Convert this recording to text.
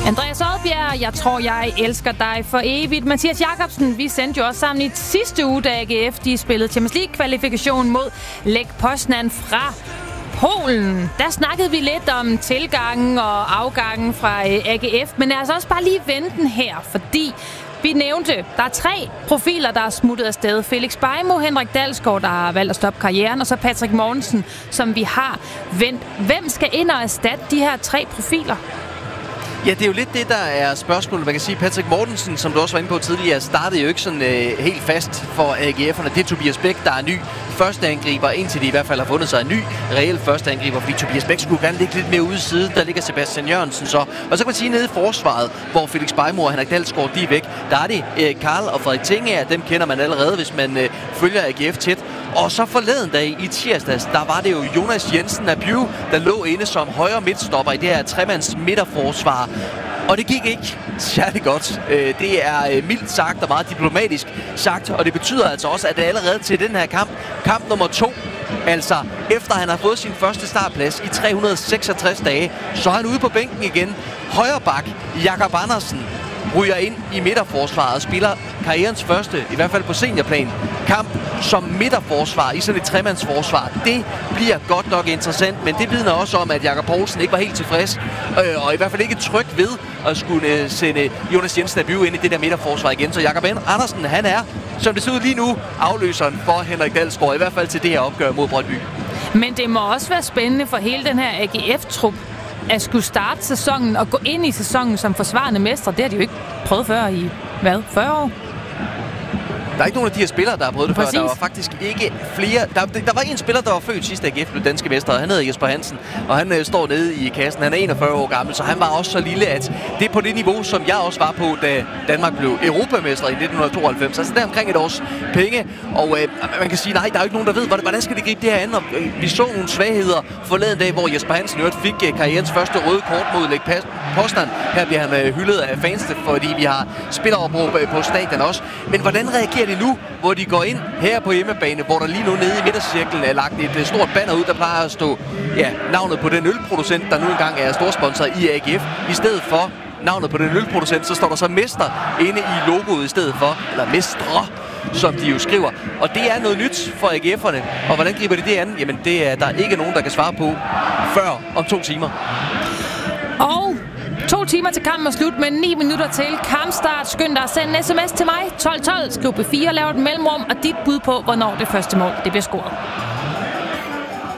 Andreas Odbjerg, jeg tror, jeg elsker dig for evigt. Mathias Jakobsen, vi sendte jo også sammen i sidste uge, da AGF de spillede Champions League-kvalifikation mod Lech Poznan fra Polen. Der snakkede vi lidt om tilgangen og afgangen fra AGF, men lad os også bare lige vende den her, fordi vi nævnte, der er 3 profiler, der er smuttet afsted. Felix Beijmo, Henrik Dalsgaard, der har valgt at stoppe karrieren, og så Patrick Mortensen, som vi har vendt. Hvem skal ind og erstatte de her 3 profiler? Ja, det er jo lidt det, der er spørgsmålet. Man kan sige, Patrick Mortensen, som du også var inde på tidligere, startede jo ikke sådan helt fast for AGF'erne. Det er Tobias Bæk, der er ny første angriber, indtil de i hvert fald har fundet sig en ny reel første angriber, fordi Tobias Bæk skulle gerne ligge lidt mere ude i siden. Der ligger Sebastian Jørgensen så. Og så kan man sige, nede i forsvaret, hvor Felix Beijmo og Henrik Dalsgaard, de er væk, der er det Karl og Frederik Tingager. Dem kender man allerede, hvis man følger AGF tæt. Og så forleden dag i tirsdags, der var det jo Jonas Jensen Abiu, der lå inde som højre midtstopper i det her tremands midterforsvar. Og det gik ikke særlig godt. Det er mildt sagt og meget diplomatisk sagt, og det betyder altså også, at det allerede til den her kamp nummer 2, altså efter han har fået sin første startplads i 366 dage, så er han ude på bænken igen. Højre bak, Jakob Andersen, ryger ind i midterforsvaret og spiller karrierens første, i hvert fald på seniorplan, kamp som midterforsvar i sådan et tremandsforsvar. Det bliver godt nok interessant, men det vidner også om, at Jakob Poulsen ikke var helt tilfreds, og i hvert fald ikke tryg ved at skulle sende Jonas Jensen Abiu ind i det der midterforsvar igen. Så Jakob Andersen, han er, som det ser ud lige nu, afløseren for Henrik Dalsgaard, i hvert fald til det her opgør mod Brøndby. Men det må også være spændende for hele den her AGF-trup, at skulle starte sæsonen og gå ind i sæsonen som forsvarende mestre. Det har de jo ikke prøvet før i, 40 år? Der er ikke nogen af de her spillere, der har prøvet det Præcis. før. Der var faktisk ikke flere. Der var en spiller, der var født sidste AGF blev danske mester, og han hedder Jesper Hansen. Og han står nede i kassen. Han er 41 år gammel, så han var også så lille, at det er på det niveau, som jeg også var på, da Danmark blev europamester i 1992. Altså der omkring et års penge. Og man kan sige, nej, der er jo ikke nogen, der ved, hvordan skal det gribe det her an. Og vi så nogle svagheder forleden dag, hvor Jesper Hansen fik karrierens første røde kort mod Lech Poznan. Her bliver han hyldet af fansene, fordi vi har spilleroverbrug på stadion også. Men hvordan reagerer de nu, hvor de går ind her på hjemmebane, hvor der lige nu nede i midtercirklen er lagt et stort banner ud, der plejer at stå navnet på den ølproducent, der nu engang er storsponsor i AGF. I stedet for navnet på den ølproducent, så står der så mester inde i logoet i stedet for, eller mestre, som de jo skriver. Og det er noget nyt for AGF'erne. Og hvordan griber de det an? Jamen det er der ikke nogen, der kan svare på før om 2 timer. Og 2 timer til kampen er slut, med 9 minutter til kampstart. Skynd dig at sende en sms til mig. 1212. Skriv B4, lav et mellemrum og dit bud på, hvornår det første mål det bliver scoret.